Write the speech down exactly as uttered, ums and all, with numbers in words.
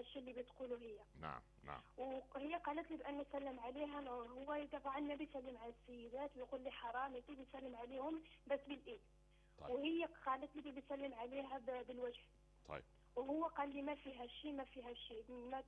الشيء اللي بتقوله هي. نعم نعم. وهي قالت لي بأن سلم عليها، هو طبعا ما بيسلم على السيدات، بيقول لي حرام يجي بيسلم عليهم بس بالإيد. طيب. وهي قالت لي بيسلم عليها بالوجه. طيب. وهو قال لي ما فيها شيء ما فيها شيء ما